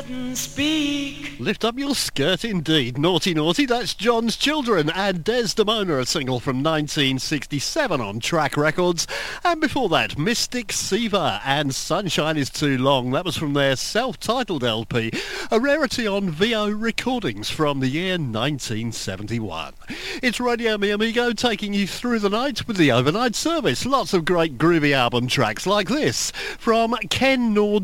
and speak. Lift up your skirt indeed. Naughty, naughty, that's John's Children and Desdemona, a single from 1967 on Track Records. And before that, Mystic Siva and Sunshine is Too Long. That was from their self-titled LP, a rarity on VO Recordings from the year 1971. It's Radio Mi Amigo taking you through the night with the overnight service. Lots of great groovy album tracks like this from Ken Nord